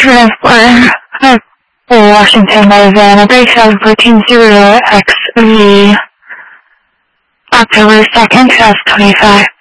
for Washington, Arizona, base of 140XV, October 2nd, 2025.